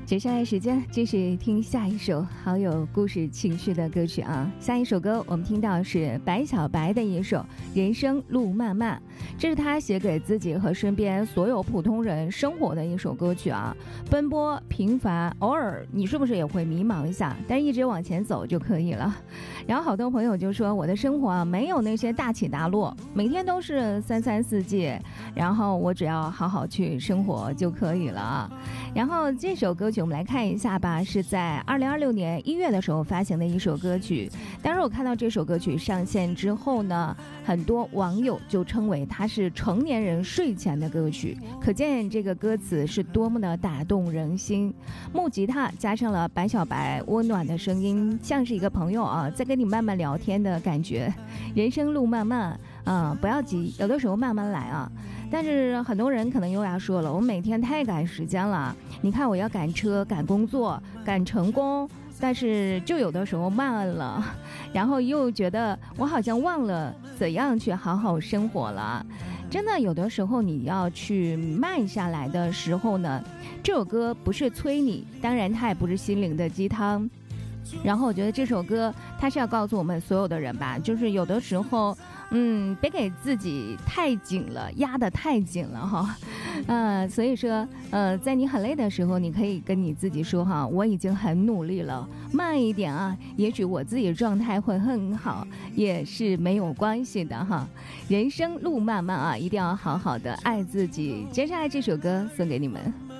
接下来时间继续听下一首好有故事情绪的歌曲啊！下一首歌我们听到是白小白的一首《人生路漫漫》，这是他写给自己和身边所有普通人生活的一首歌曲啊。奔波平凡，偶尔你是不是也会迷茫一下？但是一直往前走就可以了。然后好多朋友就说，我的生活啊没有那些大起大落，每天都是三餐四季，然后我只要好好去生活就可以了。然后这首歌曲我们来看一下吧，是在2026年1月的时候发行的一首歌曲。当时我看到这首歌曲上线之后呢，很多网友就称为它是成年人睡前的歌曲，可见这个歌词是多么的打动人心。木吉他加上了白小白温暖的声音，像是一个朋友啊在跟你慢慢聊天的感觉。人生路漫漫不要急，有的时候慢慢来啊。但是很多人可能又要说了，我每天太赶时间了，你看我要赶车赶工作赶成功，但是就有的时候慢了，然后又觉得我好像忘了怎样去好好生活了。真的有的时候你要去慢下来的时候呢，这首歌不是催你，当然它也不是心灵的鸡汤。然后我觉得这首歌它是要告诉我们所有的人吧，就是有的时候别给自己太紧了，压得太紧了哈。所以说在你很累的时候，你可以跟你自己说哈，我已经很努力了，慢一点啊，也许我自己的状态会很好，也是没有关系的哈。人生路漫漫啊，一定要好好的爱自己。接下来这首歌送给你们。